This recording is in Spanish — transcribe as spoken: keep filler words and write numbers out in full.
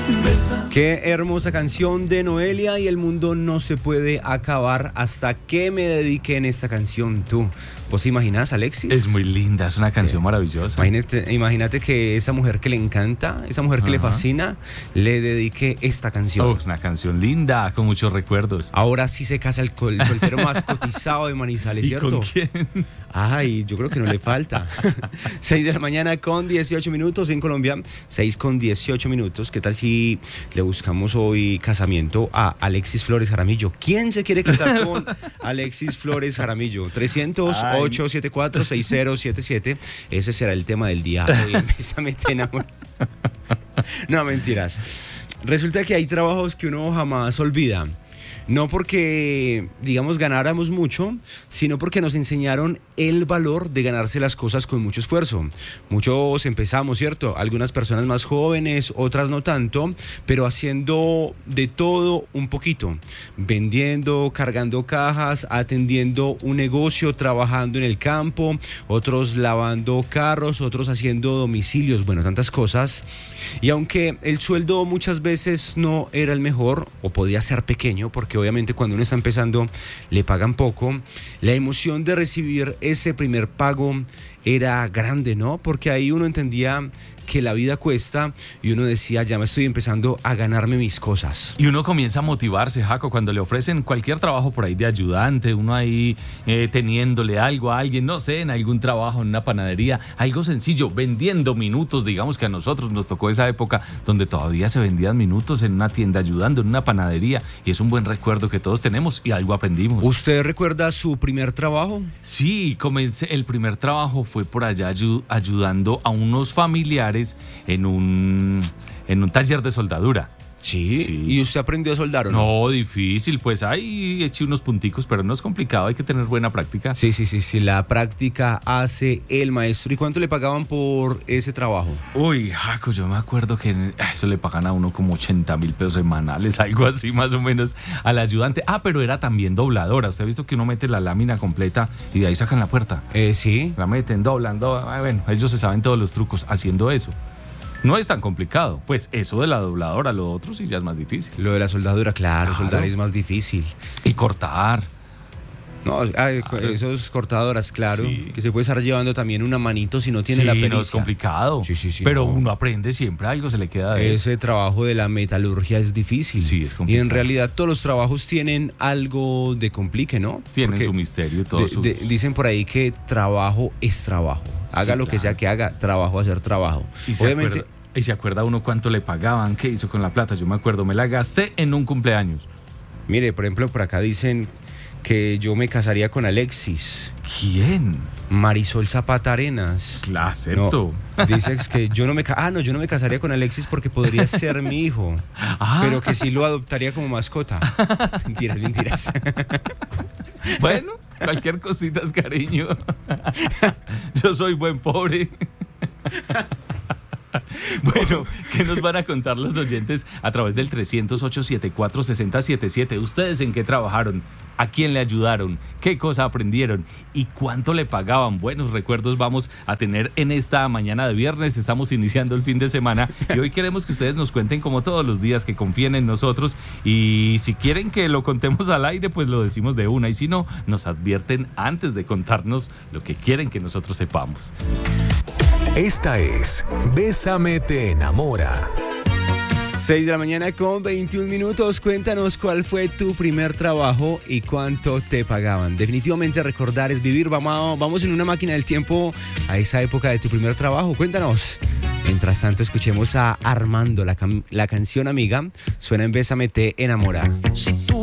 Qué hermosa canción de Noelia, y el mundo no se puede acabar hasta que me dedique en esta canción. Tú, ¿vos imaginas, Alexis? Es muy linda, es una canción sí. maravillosa. Imagínate, imagínate que esa mujer que le encanta, esa mujer que Ajá. le fascina, le dedique esta canción. Oh, una canción linda, con muchos recuerdos. Ahora sí se casa el, col- el soltero más cotizado de Manizales, ¿cierto? ¿Y con quién? Ay, yo creo que no le falta. seis de la mañana con dieciocho minutos en Colombia, seis con dieciocho minutos. ¿Qué tal si le buscamos hoy casamiento a Alexis Flores Jaramillo? ¿Quién se quiere casar con Alexis Flores Jaramillo? trescientos, ochocientos setenta y cuatro, sesenta setenta y siete. Ese será el tema del día. Hoy empieza a enamorar. No, mentiras. Resulta que hay trabajos que uno jamás olvida. No porque, digamos, ganáramos mucho, sino porque nos enseñaron el valor de ganarse las cosas con mucho esfuerzo. Muchos empezamos, ¿cierto? Algunas personas más jóvenes, otras no tanto, pero haciendo de todo un poquito. Vendiendo, cargando cajas, atendiendo un negocio, trabajando en el campo, otros lavando carros, otros haciendo domicilios, bueno, tantas cosas. Y aunque el sueldo muchas veces no era el mejor, o podía ser pequeño, porque obviamente cuando uno está empezando le pagan poco, la emoción de recibir ese primer pago era grande, ¿no? Porque ahí uno entendía que la vida cuesta y uno decía, ya me estoy empezando a ganarme mis cosas. Y uno comienza a motivarse, Jaco, cuando le ofrecen cualquier trabajo por ahí de ayudante, uno ahí eh, teniéndole algo a alguien, no sé, en algún trabajo, en una panadería, algo sencillo, vendiendo minutos. Digamos que a nosotros nos tocó esa época donde todavía se vendían minutos en una tienda, ayudando en una panadería, y es un buen recuerdo que todos tenemos y algo aprendimos. ¿Usted recuerda su primer trabajo? Sí, comencé, el primer trabajo fue por allá ayu- ayudando a unos familiares en un, en un taller de soldadura. ¿Sí? ¿Sí? ¿Y usted aprendió a soldar o no? No, difícil, pues ahí eché unos punticos, pero no es complicado, hay que tener buena práctica. Sí, sí, sí, sí, la práctica hace el maestro. ¿Y cuánto le pagaban por ese trabajo? Uy, Jaco, yo me acuerdo que eso le pagan a uno como ochenta mil pesos semanales, algo así más o menos, al ayudante. Ah, pero era también dobladora. ¿Usted ha visto que uno mete la lámina completa y de ahí sacan la puerta? Eh, sí. La meten, doblan, doblan. Bueno, ellos se saben todos los trucos haciendo eso. No es tan complicado, pues eso de la dobladora, lo otro sí ya es más difícil. Lo de la soldadura, claro, claro. Soldar es más difícil. Y cortar. No, ay, claro. Esos cortadoras, claro, sí. Que se puede estar llevando también una manito si no tiene sí, la pericia. No es complicado, sí, sí, sí, pero no. Uno aprende siempre, algo se le queda de Ese eso. Trabajo de la metalurgia es difícil. Sí, es complicado. Y en realidad todos los trabajos tienen algo de complique, ¿no? Tienen Porque su misterio y todo de, su... de, dicen por ahí que trabajo es trabajo. Haga sí, lo claro. que sea que haga, trabajo a hacer trabajo. Y obviamente... Acuerda, y se acuerda uno cuánto le pagaban, qué hizo con la plata. Yo me acuerdo, me la gasté en un cumpleaños. Mire, por ejemplo, por acá dicen que yo me casaría con Alexis. ¿Quién? Marisol Zapata Arenas. La acepto. No, dice que yo no me ah no yo no me casaría con Alexis porque podría ser mi hijo, ah. pero que sí lo adoptaría como mascota. Mentiras, mentiras. Bueno, cualquier cosita es cariño. Yo soy buen pobre. Bueno, ¿qué nos van a contar los oyentes a través del trescientos ocho setenta y cuatro sesenta setenta y siete? ¿Ustedes en qué trabajaron? ¿A quién le ayudaron? ¿Qué cosa aprendieron? ¿Y cuánto le pagaban? Buenos recuerdos vamos a tener en esta mañana de viernes. Estamos iniciando el fin de semana y hoy queremos que ustedes nos cuenten como todos los días, que confíen en nosotros, y si quieren que lo contemos al aire, pues lo decimos de una, y si no, nos advierten antes de contarnos lo que quieren que nosotros sepamos. Esta es Bésame te enamora. seis de la mañana con veintiún minutos. Cuéntanos cuál fue tu primer trabajo y cuánto te pagaban. Definitivamente recordar es vivir. Vamos, vamos en una máquina del tiempo a esa época de tu primer trabajo. Cuéntanos. Mientras tanto, escuchemos a Armando. La, cam- la canción Amiga suena en Bésame te enamora. Si tú